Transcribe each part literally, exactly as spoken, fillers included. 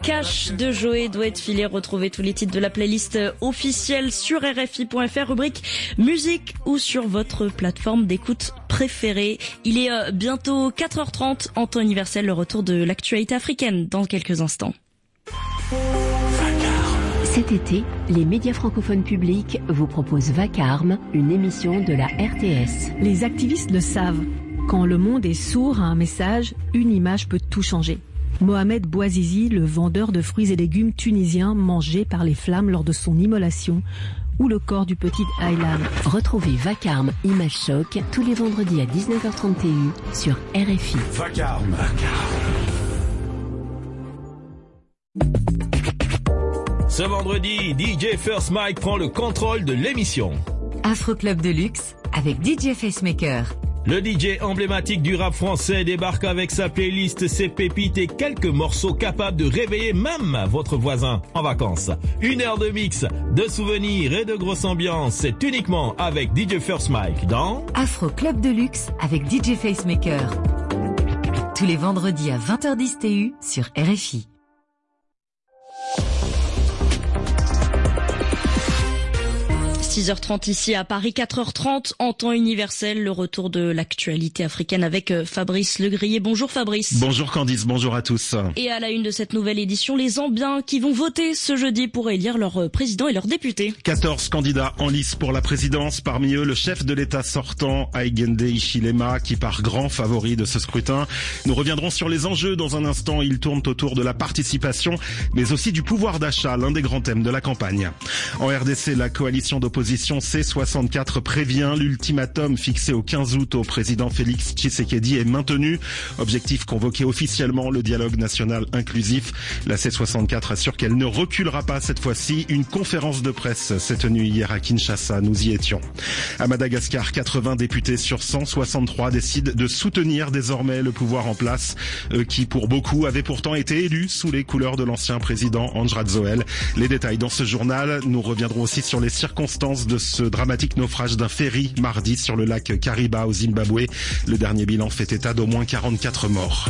Cash de Joey doit être filé. Retrouvez tous les titres de la playlist officielle sur R F I point F R, rubrique musique ou sur votre plateforme d'écoute préférée. Il est euh, bientôt quatre heures trente en temps universel, le retour de l'actualité africaine dans quelques instants. Cet été, les médias francophones publics vous proposent Vacarme, une émission de la R T S. Les activistes le savent. Quand le monde est sourd à un message, une image peut tout changer. Mohamed Bouazizi, le vendeur de fruits et légumes tunisien mangé par les flammes lors de son immolation, ou le corps du petit Aylan. Retrouvez Vacarme, Image Choc, tous les vendredis à dix-neuf heures trente sur R F I. Vacarme. Ce vendredi, D J First Mike prend le contrôle de l'émission. Afro Club de luxe avec D J Facemaker. Le D J emblématique du rap français débarque avec sa playlist, ses pépites et quelques morceaux capables de réveiller même votre voisin en vacances. Une heure de mix, de souvenirs et de grosse ambiance. C'est uniquement avec D J First Mike dans Afro Club de luxe avec D J Facemaker. Tous les vendredis à vingt heures dix T U sur R F I. six heures trente ici à Paris, quatre heures trente en temps universel, le retour de l'actualité africaine avec Fabrice Legrier. Bonjour Fabrice. Bonjour Candice, bonjour à tous. Et à la une de cette nouvelle édition, les Zambiens qui vont voter ce jeudi pour élire leur président et leurs députés. quatorze candidats en lice pour la présidence, parmi eux le chef de l'État sortant, Hakainde Hichilema, qui part grand favori de ce scrutin. Nous reviendrons sur les enjeux dans un instant, ils tournent autour de la participation, mais aussi du pouvoir d'achat, l'un des grands thèmes de la campagne. En R D C, la coalition d'opposition C soixante-quatre prévient l'ultimatum fixé au quinze août au président Félix Tshisekedi est maintenu. Objectif convoquer officiellement le dialogue national inclusif. La C soixante-quatre assure qu'elle ne reculera pas cette fois-ci. Une conférence de presse s'est tenue hier à Kinshasa. Nous y étions. À Madagascar, quatre-vingts députés sur cent soixante-trois décident de soutenir désormais le pouvoir en place, euh, qui pour beaucoup avait pourtant été élu sous les couleurs de l'ancien président Andry Rajoelina. Les détails dans ce journal. Nous reviendrons aussi sur les circonstances de ce dramatique naufrage d'un ferry mardi sur le lac Kariba au Zimbabwe. Le dernier bilan fait état d'au moins quarante-quatre morts.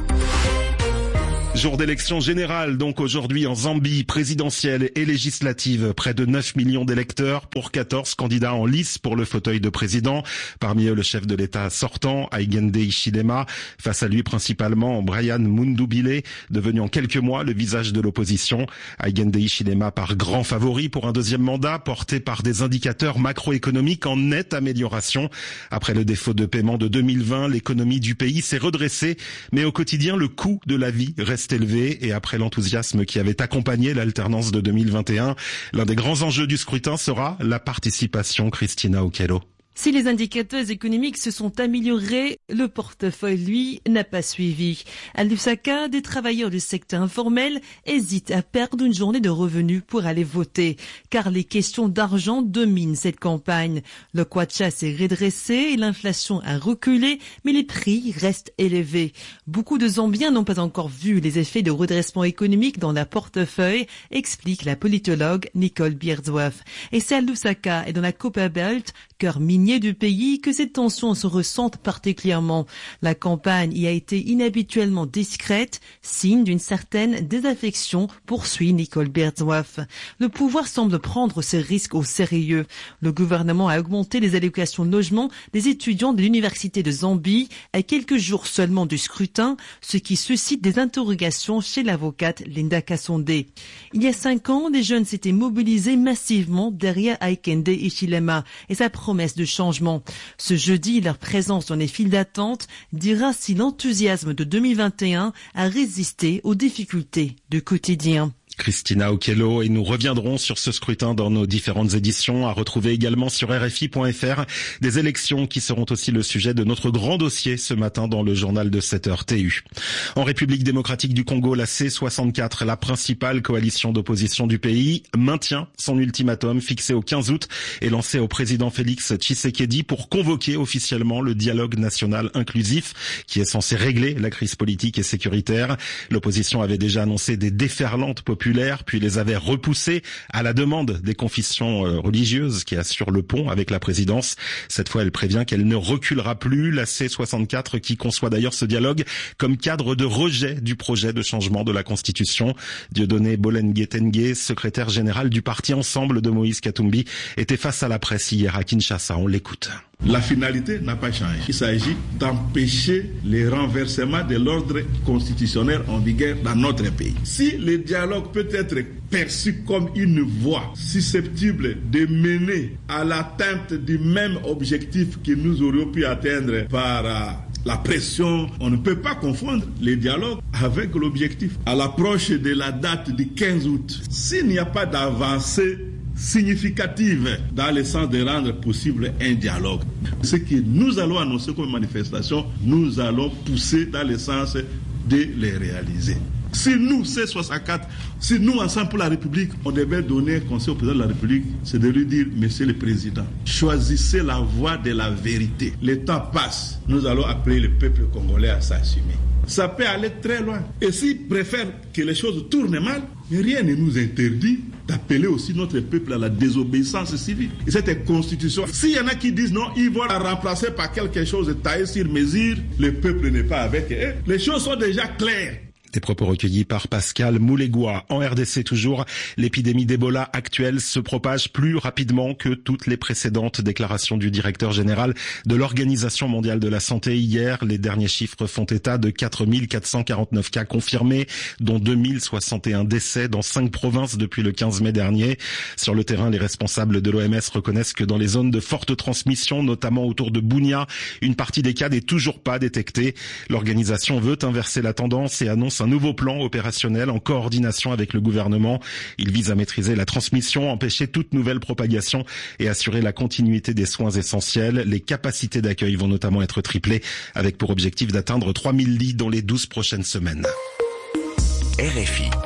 Jour d'élection générale, donc aujourd'hui en Zambie, présidentielle et législative. Près de neuf millions d'électeurs pour quatorze candidats en lice pour le fauteuil de président. Parmi eux, le chef de l'État sortant, Hakainde Hichilema. Face à lui, principalement, Brian Mundubile, devenu en quelques mois le visage de l'opposition. Hakainde Hichilema par grand favori pour un deuxième mandat, porté par des indicateurs macroéconomiques en nette amélioration. Après le défaut de paiement de deux mille vingt, l'économie du pays s'est redressée, mais au quotidien, le coût de la vie reste élevé et après l'enthousiasme qui avait accompagné l'alternance de deux mille vingt et un, l'un des grands enjeux du scrutin sera la participation. Christina Okello. Si les indicateurs économiques se sont améliorés, le portefeuille, lui, n'a pas suivi. À Lusaka, des travailleurs du secteur informel hésitent à perdre une journée de revenus pour aller voter, car les questions d'argent dominent cette campagne. Le kwacha s'est redressé et l'inflation a reculé, mais les prix restent élevés. Beaucoup de Zambiens n'ont pas encore vu les effets de redressement économique dans leur portefeuille, explique la politologue Nicole Bierzoeff. Et c'est à Lusaka et dans la Copperbelt, cœur minier du pays, que ces tensions se ressentent particulièrement. La campagne y a été inhabituellement discrète, signe d'une certaine désaffection, poursuit Nicole Bierzoeff. Le pouvoir semble prendre ce risque au sérieux. Le gouvernement a augmenté les allocations de logement des étudiants de l'université de Zambie à quelques jours seulement du scrutin, ce qui suscite des interrogations chez l'avocate Linda Kassonde. Il y a cinq ans, des jeunes s'étaient mobilisés massivement derrière Hakainde Hichilema et sa promesse de changement. Ce jeudi, leur présence dans les files d'attente dira si l'enthousiasme de deux mille vingt et un a résisté aux difficultés du quotidien. Christina Okello, et nous reviendrons sur ce scrutin dans nos différentes éditions, à retrouver également sur R F I point F R, des élections qui seront aussi le sujet de notre grand dossier ce matin dans le journal de sept heures T U. En République démocratique du Congo, la C soixante-quatre, la principale coalition d'opposition du pays, maintient son ultimatum fixé au quinze août et lancé au président Félix Tshisekedi pour convoquer officiellement le dialogue national inclusif qui est censé régler la crise politique et sécuritaire. L'opposition avait déjà annoncé des déferlantes populaires populaires, puis les avait repoussés à la demande des confessions religieuses qui assurent le pont avec la présidence. Cette fois, elle prévient qu'elle ne reculera plus. La C soixante-quatre qui conçoit d'ailleurs ce dialogue comme cadre de rejet du projet de changement de la Constitution. Dieudonné Bolengue-Tengue, secrétaire général du parti Ensemble de Moïse Katumbi, était face à la presse hier à Kinshasa. On l'écoute. La finalité n'a pas changé. Il s'agit d'empêcher les renversements de l'ordre constitutionnel en vigueur dans notre pays. Si le dialogue peut être perçu comme une voie susceptible de mener à l'atteinte du même objectif que nous aurions pu atteindre par euh, la pression, on ne peut pas confondre les dialogues avec l'objectif. À l'approche de la date du quinze août, s'il n'y a pas d'avancée significative dans le sens de rendre possible un dialogue, ce que nous allons annoncer comme manifestation, nous allons pousser dans le sens de les réaliser. Si nous, C soixante-quatre, si nous, Ensemble pour la République, on devait donner un conseil au président de la République, c'est de lui dire, Monsieur le Président, choisissez la voie de la vérité. Le temps passe, nous allons appeler le peuple congolais à s'assumer. Ça peut aller très loin. Et s'ils préfèrent que les choses tournent mal, rien ne nous interdit d'appeler aussi notre peuple à la désobéissance civile. Et cette constitution, s'il y en a qui disent non, ils vont la remplacer par quelque chose de taillé sur mesure, le peuple n'est pas avec eux. Les choses sont déjà claires. Des propos recueillis par Pascal Moulegua. En R D C toujours, l'épidémie d'Ebola actuelle se propage plus rapidement que toutes les précédentes. Déclarations du directeur général de l'Organisation mondiale de la santé hier. Les derniers chiffres font état de quatre mille quatre cent quarante-neuf cas confirmés, dont deux mille soixante et un décès dans cinq provinces depuis le quinze mai dernier. Sur le terrain, les responsables de l'O M S reconnaissent que dans les zones de forte transmission, notamment autour de Bunia, une partie des cas n'est toujours pas détectée. L'organisation veut inverser la tendance et annonce un nouveau plan opérationnel en coordination avec le gouvernement. Il vise à maîtriser la transmission, empêcher toute nouvelle propagation et assurer la continuité des soins essentiels. Les capacités d'accueil vont notamment être triplées, avec pour objectif d'atteindre trois mille lits dans les douze prochaines semaines. R F I.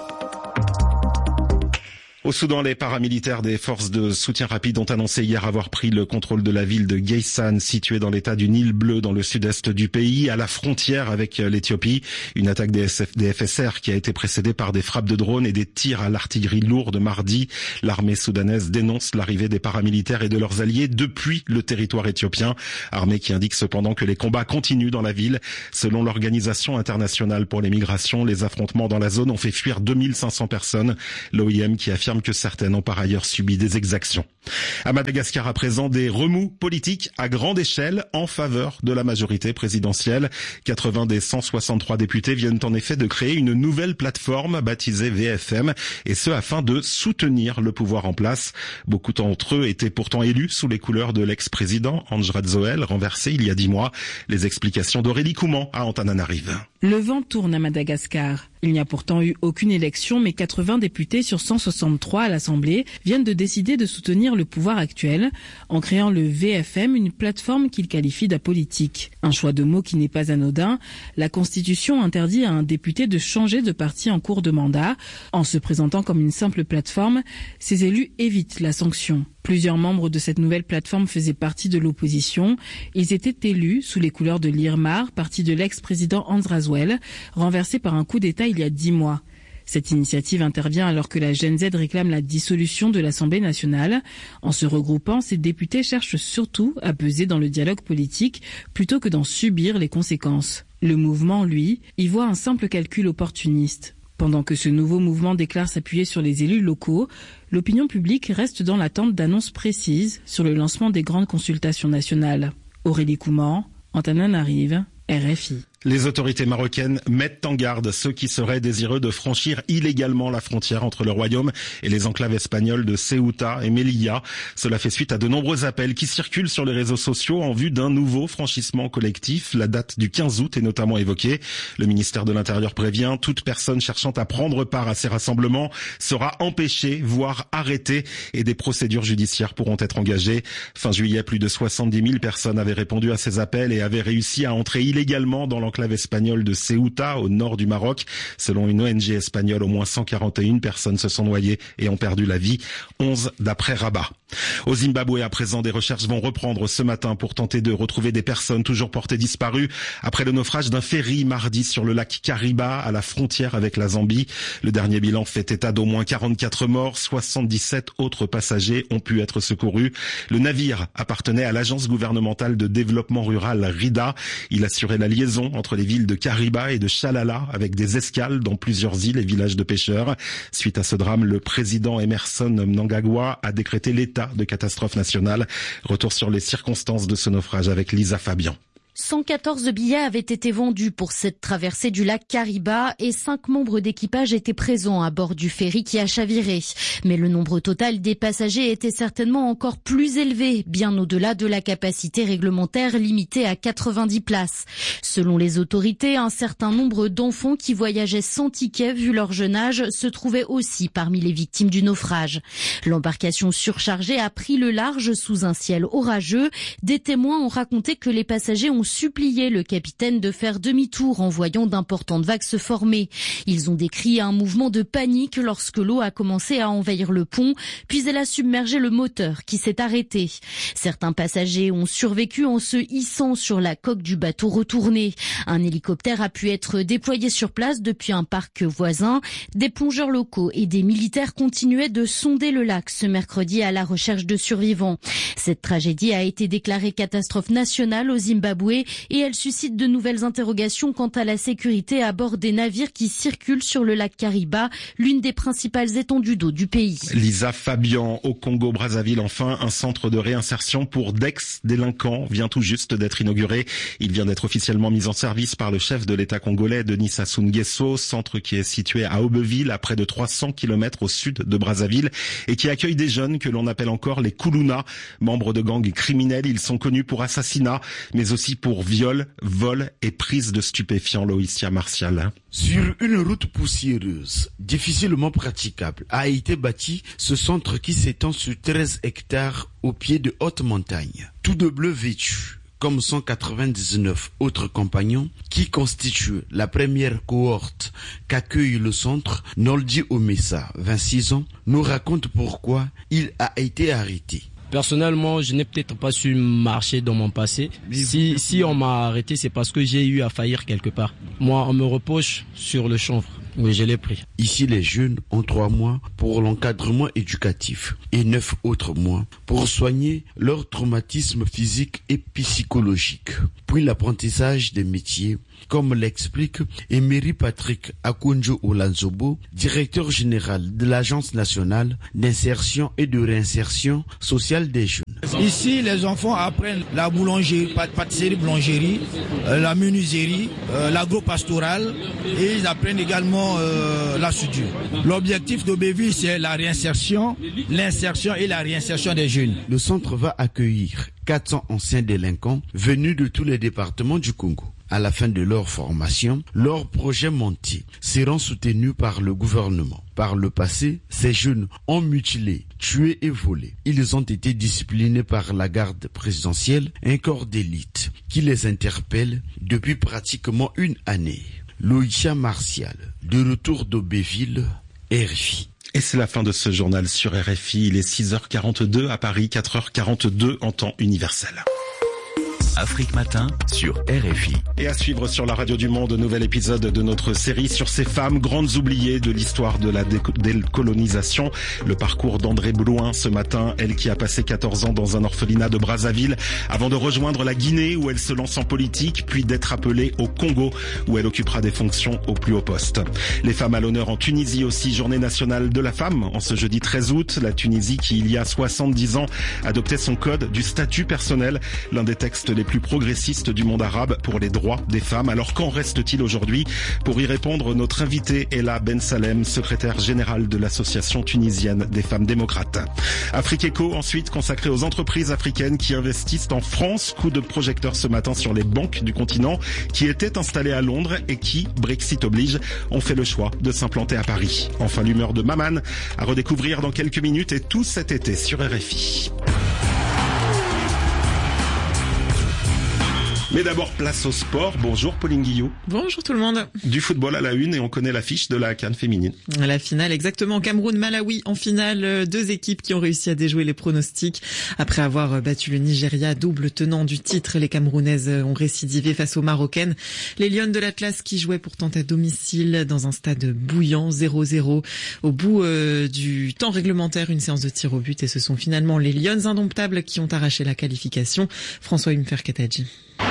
Au Soudan, les paramilitaires des forces de soutien rapide ont annoncé hier avoir pris le contrôle de la ville de Geysan, située dans l'état du Nil bleu dans le sud-est du pays, à la frontière avec l'Éthiopie. Une attaque des, S F, des F S R qui a été précédée par des frappes de drones et des tirs à l'artillerie lourde mardi. L'armée soudanaise dénonce l'arrivée des paramilitaires et de leurs alliés depuis le territoire éthiopien. Armée qui indique cependant que les combats continuent dans la ville. Selon l'Organisation internationale pour les migrations, les affrontements dans la zone ont fait fuir deux mille cinq cents personnes. L'O I M qui affirme que certaines ont par ailleurs subi des exactions. À Madagascar, à présent, des remous politiques à grande échelle en faveur de la majorité présidentielle. quatre-vingts des cent soixante-trois députés viennent en effet de créer une nouvelle plateforme baptisée V F M, et ce afin de soutenir le pouvoir en place. Beaucoup d'entre eux étaient pourtant élus sous les couleurs de l'ex-président Andry Rajoelina, renversé il y a dix mois. Les explications d'Aurélie Couman à Antananarive. Le vent tourne à Madagascar. Il n'y a pourtant eu aucune élection, mais quatre-vingts députés sur cent soixante-trois à l'Assemblée viennent de décider de soutenir le pouvoir actuel en créant le V F M, une plateforme qu'ils qualifient d'apolitique. Un choix de mots qui n'est pas anodin. La Constitution interdit à un député de changer de parti en cours de mandat. En se présentant comme une simple plateforme, ces élus évitent la sanction. Plusieurs membres de cette nouvelle plateforme faisaient partie de l'opposition. Ils étaient élus sous les couleurs de l'I R M A R, parti de l'ex-président Andry Rajoelina, renversé par un coup d'État il y a dix mois. Cette initiative intervient alors que la G N Z réclame la dissolution de l'Assemblée nationale. En se regroupant, ces députés cherchent surtout à peser dans le dialogue politique plutôt que d'en subir les conséquences. Le mouvement, lui, y voit un simple calcul opportuniste. Pendant que ce nouveau mouvement déclare s'appuyer sur les élus locaux, l'opinion publique reste dans l'attente d'annonces précises sur le lancement des grandes consultations nationales. Aurélie Couman, Antananarive, R F I. Les autorités marocaines mettent en garde ceux qui seraient désireux de franchir illégalement la frontière entre le royaume et les enclaves espagnoles de Ceuta et Melilla. Cela fait suite à de nombreux appels qui circulent sur les réseaux sociaux en vue d'un nouveau franchissement collectif. La date du quinze août est notamment évoquée. Le ministère de l'Intérieur prévient, toute personne cherchant à prendre part à ces rassemblements sera empêchée, voire arrêtée, et des procédures judiciaires pourront être engagées. Fin juillet, plus de soixante-dix mille personnes avaient répondu à ces appels et avaient réussi à entrer illégalement dans l'enclave l'enclave espagnole de Ceuta, au nord du Maroc. Selon une O N G espagnole, au moins cent quarante et une personnes se sont noyées et ont perdu la vie, onze d'après Rabat. Au Zimbabwe, à présent, des recherches vont reprendre ce matin pour tenter de retrouver des personnes toujours portées disparues après le naufrage d'un ferry mardi sur le lac Kariba, à la frontière avec la Zambie. Le dernier bilan fait état d'au moins quarante-quatre morts, soixante-dix-sept autres passagers ont pu être secourus. Le navire appartenait à l'agence gouvernementale de développement rural RIDA. Il assurait la liaison entre les villes de Kariba et de Chalala avec des escales dans plusieurs îles et villages de pêcheurs. Suite à ce drame, le président Emerson Mnangagwa a décrété l'état de catastrophe nationale. Retour sur les circonstances de ce naufrage avec Lisa Fabian. cent quatorze billets avaient été vendus pour cette traversée du lac Kariba et cinq membres d'équipage étaient présents à bord du ferry qui a chaviré. Mais le nombre total des passagers était certainement encore plus élevé, bien au-delà de la capacité réglementaire limitée à quatre-vingt-dix places. Selon les autorités, un certain nombre d'enfants qui voyageaient sans ticket vu leur jeune âge se trouvaient aussi parmi les victimes du naufrage. L'embarcation surchargée a pris le large sous un ciel orageux. Des témoins ont raconté que les passagers ont supplié le capitaine de faire demi-tour en voyant d'importantes vagues se former. Ils ont décrit un mouvement de panique lorsque l'eau a commencé à envahir le pont, puis elle a submergé le moteur qui s'est arrêté. Certains passagers ont survécu en se hissant sur la coque du bateau retourné. Un hélicoptère a pu être déployé sur place depuis un parc voisin. Des plongeurs locaux et des militaires continuaient de sonder le lac ce mercredi à la recherche de survivants. Cette tragédie a été déclarée catastrophe nationale au Zimbabwe et elle suscite de nouvelles interrogations quant à la sécurité à bord des navires qui circulent sur le lac Kariba, l'une des principales étendues d'eau du pays. Lisa Fabian, au Congo-Brazzaville, enfin, un centre de réinsertion pour d'ex-délinquants vient tout juste d'être inauguré. Il vient d'être officiellement mis en service par le chef de l'État congolais, Denis Sassou Nguesso, centre qui est situé à Aubeville, à près de trois cents kilomètres au sud de Brazzaville, et qui accueille des jeunes que l'on appelle encore les Kuluna, membres de gangs criminels. Ils sont connus pour assassinat, mais aussi pour viol, vol et prise de stupéfiants. Loïcia Martial. Sur une route poussiéreuse, difficilement praticable, a été bâti ce centre qui s'étend sur treize hectares au pied de hautes montagnes. Tout de bleu vêtu, comme cent quatre-vingt-dix-neuf autres compagnons qui constituent la première cohorte qu'accueille le centre, Noldi Omessa, vingt-six ans, nous raconte pourquoi il a été arrêté. Personnellement, je n'ai peut-être pas su marcher dans mon passé. Si, si on m'a arrêté, c'est parce que j'ai eu à faillir quelque part. Moi, on me reproche sur le chanvre. Oui, je l'ai pris. Ici, les jeunes ont trois mois pour l'encadrement éducatif et neuf autres mois pour soigner leur traumatisme physique et psychologique. Puis l'apprentissage des métiers, comme l'explique Emery Patrick Akunjo Olanzobo, directeur général de l'Agence nationale d'insertion et de réinsertion sociale des jeunes. Ici, les enfants apprennent la boulangerie, pâtisserie, boulangerie, euh, la menuiserie, euh, l'agro-pastoral et ils apprennent également euh, la soudure. L'objectif d'Aubeville, c'est la réinsertion, l'insertion et la réinsertion des jeunes. Le centre va accueillir quatre cents anciens délinquants venus de tous les départements du Congo. À la fin de leur formation, leurs projets montés seront soutenus par le gouvernement. Par le passé, ces jeunes ont mutilé, tué et volé. Ils ont été disciplinés par la garde présidentielle, un corps d'élite qui les interpelle depuis pratiquement une année. Loïcia Martial, de retour d'Aubeville, R F I. Et c'est la fin de ce journal sur R F I. Il est six heures quarante-deux à Paris, quatre heures quarante-deux en temps universel. Afrique Matin sur R F I. Et à suivre sur la radio du Monde, nouvel épisode de notre série sur ces femmes grandes oubliées de l'histoire de la décolonisation. Le parcours d'André Blouin ce matin, elle qui a passé quatorze ans dans un orphelinat de Brazzaville avant de rejoindre la Guinée où elle se lance en politique, puis d'être appelée au Congo où elle occupera des fonctions au plus haut poste. Les femmes à l'honneur en Tunisie aussi, journée nationale de la femme en ce jeudi treize août. La Tunisie qui il y a soixante-dix ans adoptait son code du statut personnel, l'un des textes les plus progressistes du monde arabe pour les droits des femmes. Alors qu'en reste-t-il aujourd'hui? Pour y répondre, notre invitée Ella Ben Salem, secrétaire générale de l'association tunisienne des femmes démocrates. Afrique Eco, ensuite consacré aux entreprises africaines qui investissent en France. Coup de projecteur ce matin sur les banques du continent qui étaient installées à Londres et qui, Brexit oblige, ont fait le choix de s'implanter à Paris. Enfin, l'humeur de Maman à redécouvrir dans quelques minutes et tout cet été sur R F I. Mais d'abord, place au sport. Bonjour Pauline Guillot. Bonjour tout le monde. Du football à la une et on connaît l'affiche de la CAN féminine. La finale, exactement. Cameroun-Malawi en finale. Deux équipes qui ont réussi à déjouer les pronostics. Après avoir battu le Nigeria, double tenant du titre, les Camerounaises ont récidivé face aux Marocaines. Les Lionnes de l'Atlas qui jouaient pourtant à domicile dans un stade bouillant, zéro zéro. Au bout euh, du temps réglementaire, une séance de tir au but et ce sont finalement les Lionnes indomptables qui ont arraché la qualification. François Umfer-Kataji.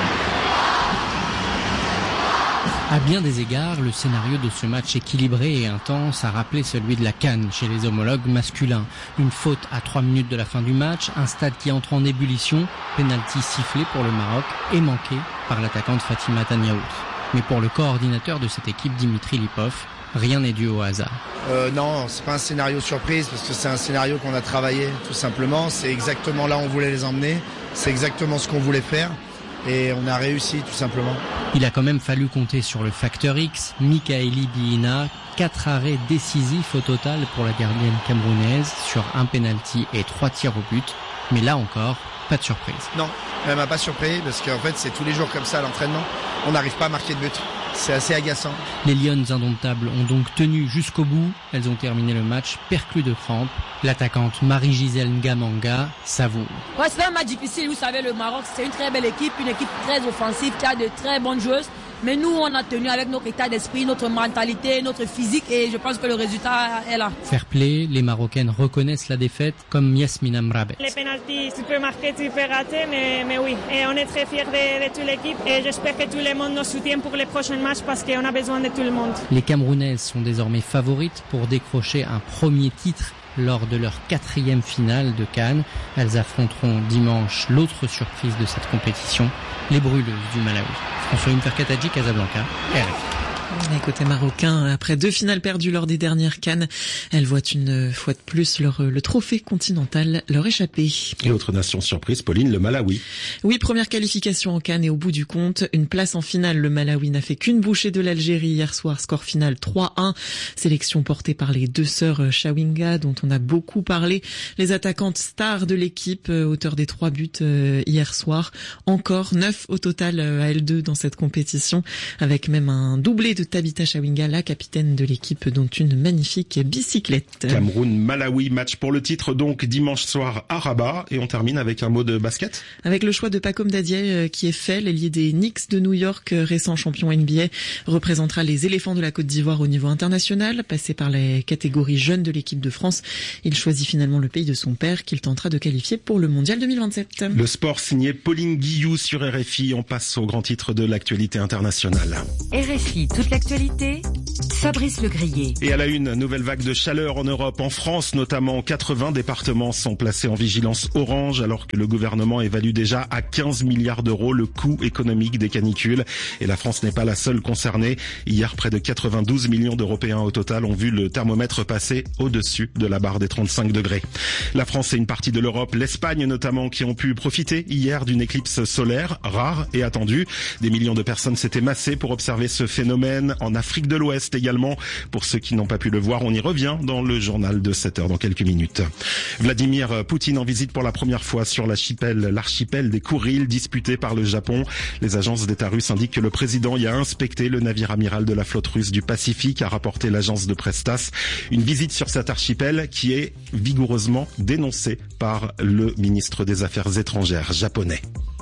À bien des égards, le scénario de ce match équilibré et intense a rappelé celui de la CAN chez les homologues masculins. Une faute à trois minutes de la fin du match, un stade qui entre en ébullition, pénalty sifflé pour le Maroc et manqué par l'attaquante Fatima Tanyaout. Mais pour le coordinateur de cette équipe, Dimitri Lipov, rien n'est dû au hasard. Euh, non, c'est pas un scénario surprise parce que c'est un scénario qu'on a travaillé tout simplement. C'est exactement là où on voulait les emmener, c'est exactement ce qu'on voulait faire. Et on a réussi tout simplement. Il a quand même fallu compter sur le facteur X, Mikaeli Biina, quatre arrêts décisifs au total pour la gardienne camerounaise sur un penalty et trois tirs au but. Mais là encore, pas de surprise. Non, elle m'a pas surpris parce qu'en fait c'est tous les jours comme ça à l'entraînement. On n'arrive pas à marquer de but. C'est assez agaçant. Les Lionnes indomptables ont donc tenu jusqu'au bout. Elles ont terminé le match perclues de crampes. L'attaquante Marie-Gisèle Ngamanga savoure. Ouais, c'est un match difficile. Vous savez, le Maroc, c'est une très belle équipe, une équipe très offensive qui a de très bonnes joueuses. Mais nous, on a tenu avec notre état d'esprit, notre mentalité, notre physique et je pense que le résultat est là. Fair play, les Marocaines reconnaissent la défaite comme Yasmina Mrabet. Les pénaltys, tu peux marquer, tu peux rater, mais, mais oui. Et on est très fiers de, de toute l'équipe et j'espère que tout le monde nous soutient pour les prochains matchs parce qu'on a besoin de tout le monde. Les Camerounaises sont désormais favorites pour décrocher un premier titre lors de leur quatrième finale de CAN. Elles affronteront dimanche l'autre surprise de cette compétition, les brûleuses du Malawi. François Umfer-Kataji, Casablanca, R F I. Les côtés marocains, après deux finales perdues lors des dernières CAN, elles voient une fois de plus leur, le trophée continental leur échapper. Et autre nation surprise, Pauline, le Malawi. Oui, première qualification en CAN et au bout du compte, une place en finale. Le Malawi n'a fait qu'une bouchée de l'Algérie hier soir, score final trois un. Sélection portée par les deux sœurs Chawinga, dont on a beaucoup parlé. Les attaquantes stars de l'équipe, auteurs des trois buts hier soir. Encore neuf au total à L deux dans cette compétition, avec même un doublé de Tabitha Chawinga, la capitaine de l'équipe, dont une magnifique bicyclette. Cameroun-Malawi, match pour le titre donc dimanche soir à Rabat. Et on termine avec un mot de basket. Avec le choix de Pacom Dadier qui est fait, l'ailier des Knicks de New York, récent champion N B A, représentera les éléphants de la Côte d'Ivoire au niveau international. Passé par les catégories jeunes de l'équipe de France, il choisit finalement le pays de son père qu'il tentera de qualifier pour le mondial deux mille vingt-sept. Le sport signé Pauline Guillou sur R F I. On passe au grand titre de l'actualité internationale. R F I, toute l'actualité, Fabrice Legrier. Et à la une, nouvelle vague de chaleur en Europe. En France, notamment, quatre-vingts départements sont placés en vigilance orange, alors que le gouvernement évalue déjà à quinze milliards d'euros le coût économique des canicules. Et la France n'est pas la seule concernée. Hier, près de quatre-vingt-douze millions d'Européens au total ont vu le thermomètre passer au-dessus de la barre des trente-cinq degrés. La France et une partie de l'Europe, l'Espagne notamment, qui ont pu profiter hier d'une éclipse solaire rare et attendue. Des millions de personnes s'étaient massées pour observer ce phénomène. En Afrique de l'Ouest également. Pour ceux qui n'ont pas pu le voir, on y revient dans le journal de sept heures dans quelques minutes. Vladimir Poutine en visite pour la première fois sur l'archipel, l'archipel des Kouriles disputé par le Japon. Les agences d'État russes indiquent que le président y a inspecté le navire amiral de la flotte russe du Pacifique, a rapporté l'agence de presse TASS. Une visite sur cet archipel qui est vigoureusement dénoncée par le ministre des Affaires étrangères japonais.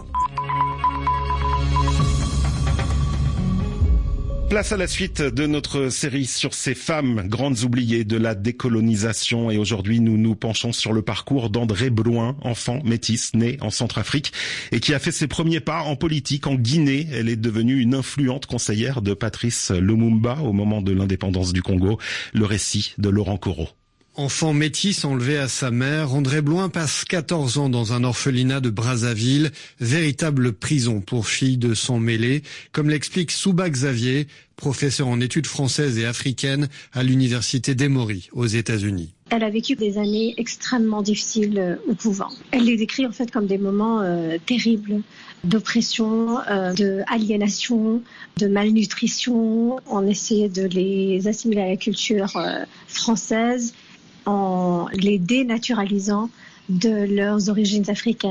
Place à la suite de notre série sur ces femmes grandes oubliées de la décolonisation. Et aujourd'hui, nous nous penchons sur le parcours d'André Blouin, enfant métisse, né en Centrafrique et qui a fait ses premiers pas en politique en Guinée. Elle est devenue une influente conseillère de Patrice Lumumba au moment de l'indépendance du Congo. Le récit de Laurent Corot. Enfant métis enlevé à sa mère, André Blouin passe quatorze ans dans un orphelinat de Brazzaville, véritable prison pour filles de sang mêlé, comme l'explique Souba Xavier, professeur en études françaises et africaines à l'université d'Emory aux États-Unis. Elle a vécu des années extrêmement difficiles euh, au couvent. Elle les décrit en fait comme des moments euh, terribles d'oppression, euh, d'aliénation, de malnutrition. On essayait de les assimiler à la culture euh, française en les dénaturalisant de leurs origines africaines.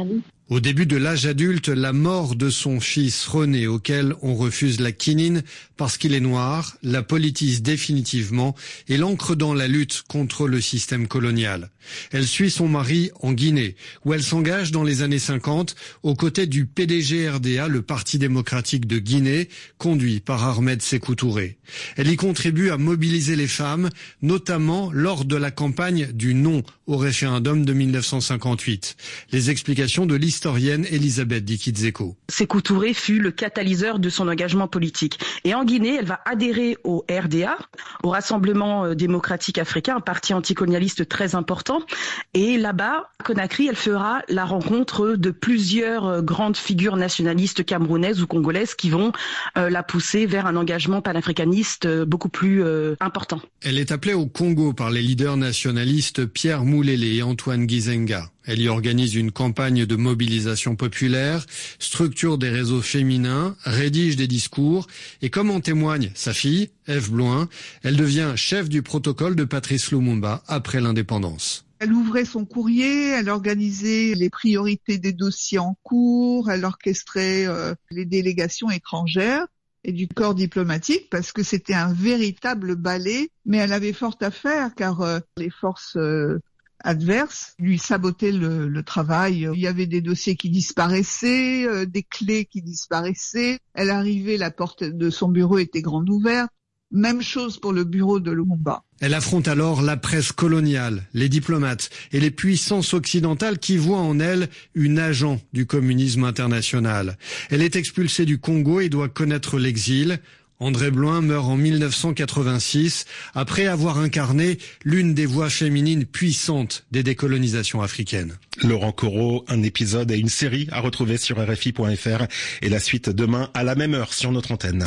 Au début de l'âge adulte, la mort de son fils René, auquel on refuse la quinine parce qu'il est noir, la politise définitivement et l'ancre dans la lutte contre le système colonial. Elle suit son mari en Guinée, où elle s'engage dans les années cinquante aux côtés du P D G R D A, le Parti démocratique de Guinée, conduit par Ahmed Sékou Touré. Elle y contribue à mobiliser les femmes, notamment lors de la campagne du non au référendum de mille neuf cent cinquante-huit. Les explications de l'historienne Elisabeth Dikizeko. Sékou Touré fut le catalyseur de son engagement politique. Et en Guinée, elle va adhérer au R D A, au Rassemblement démocratique africain, un parti anticolonialiste très important. Et là-bas, à Conakry, elle fera la rencontre de plusieurs grandes figures nationalistes camerounaises ou congolaises qui vont euh, la pousser vers un engagement panafricaniste beaucoup plus euh, important. Elle est appelée au Congo par les leaders nationalistes Pierre Moulélé et Antoine Gizenga. Elle y organise une campagne de mobilisation populaire, structure des réseaux féminins, rédige des discours et comme en témoigne sa fille, Ève Bloin, elle devient chef du protocole de Patrice Lumumba après l'indépendance. Elle ouvrait son courrier, elle organisait les priorités des dossiers en cours, elle orchestrait euh, les délégations étrangères et du corps diplomatique parce que c'était un véritable ballet, mais elle avait fort à faire car euh, les forces euh, adverses lui sabotaient le, le travail. Il y avait des dossiers qui disparaissaient, euh, des clés qui disparaissaient. Elle arrivait, la porte de son bureau était grande ouverte. Même chose pour le bureau de Lumumba. Elle affronte alors la presse coloniale, les diplomates et les puissances occidentales qui voient en elle une agent du communisme international. Elle est expulsée du Congo et doit connaître l'exil. André Bloin meurt en mille neuf cent quatre-vingt-six après avoir incarné l'une des voix féminines puissantes des décolonisations africaines. Laurent Corot, un épisode et une série à retrouver sur R F I point F R et la suite demain à la même heure sur notre antenne.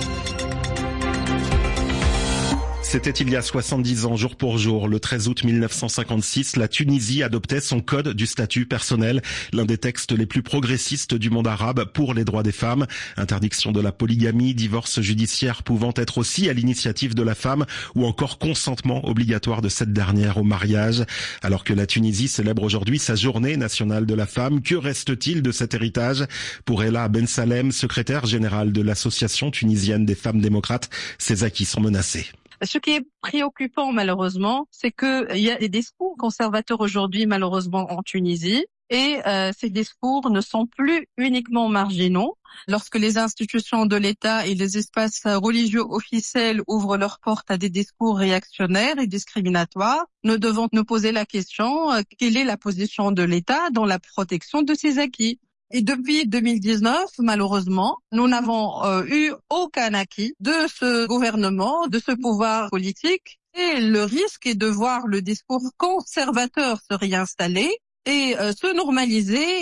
C'était il y a soixante-dix ans, jour pour jour, le treize août mille neuf cent cinquante-six, la Tunisie adoptait son code du statut personnel, l'un des textes les plus progressistes du monde arabe pour les droits des femmes. Interdiction de la polygamie, divorce judiciaire pouvant être aussi à l'initiative de la femme ou encore consentement obligatoire de cette dernière au mariage. Alors que la Tunisie célèbre aujourd'hui sa journée nationale de la femme, que reste-t-il de cet héritage? Pour Ella Ben Salem, secrétaire générale de l'Association tunisienne des femmes démocrates, ces acquis sont menacés. Ce qui est préoccupant, malheureusement, c'est qu'il y a des discours conservateurs aujourd'hui, malheureusement, en Tunisie. Et euh, ces discours ne sont plus uniquement marginaux. Lorsque les institutions de l'État et les espaces religieux officiels ouvrent leurs portes à des discours réactionnaires et discriminatoires, nous devons nous poser la question, euh, quelle est la position de l'État dans la protection de ces acquis ? Et depuis deux mille dix-neuf, malheureusement, nous n'avons euh, eu aucun acquis de ce gouvernement, de ce pouvoir politique. Et le risque est de voir le discours conservateur se réinstaller et euh, se normaliser.